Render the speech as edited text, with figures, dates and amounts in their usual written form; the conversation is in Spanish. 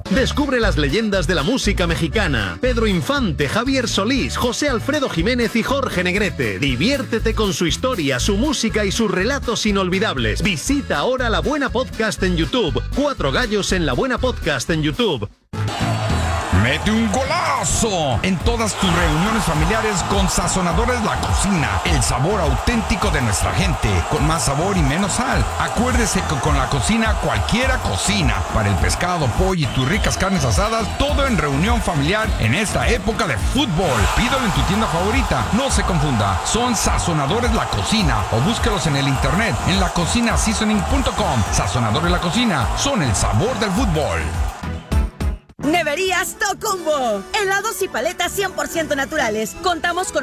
Descubre las leyendas de la música mexicana. Pedro Infante, Javier Solís, José Alfredo Jiménez y Jorge Negrete. Diviértete con su historia, su música y sus relatos inolvidables. Visita ahora La Buena Podcast en YouTube. 4 gallos en La Buena Podcast en YouTube. ¡Mete un golazo! En todas tus reuniones familiares con Sazonadores La Cocina. El sabor auténtico de nuestra gente. Con más sabor y menos sal. Acuérdese que con La Cocina cualquiera cocina. Para el pescado, pollo y tus ricas carnes asadas, todo en reunión familiar en esta época de fútbol. Pídelo en tu tienda favorita. No se confunda. Son Sazonadores La Cocina. O búsquelos en el internet en lacocinaseasoning.com. Sazonadores La Cocina. Son el sabor del fútbol. Neverías Tocumbo. Helados y paletas 100% naturales. Contamos con